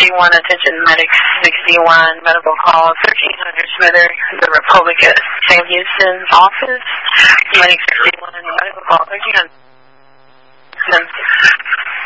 61, attention medics 61, medical call 1300 Smither, the Republic of Sam Houston's office. Medics 61, medical call 1300.